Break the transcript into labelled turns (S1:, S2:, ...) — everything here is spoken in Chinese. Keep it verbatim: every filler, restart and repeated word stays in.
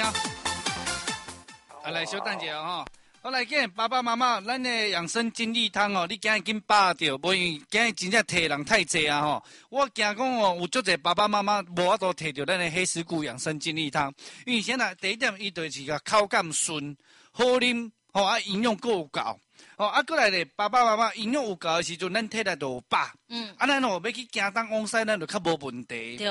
S1: 啊，来小等一下吼。好来，今日爸爸妈妈，咱的养生精力汤哦，你今日紧把着，无因为今日真正摕人太济啊吼。我惊讲哦，有足侪爸爸妈妈无法度摕着咱的黑石骨养生精力汤，因为现在第一点，伊就是个口感顺，好啉，吼啊营养够有够。哦，啊，过来咧，爸爸妈妈营养有够的时阵，咱体力就有饱。嗯，啊，咱哦要去行东往西，咱就较无问题。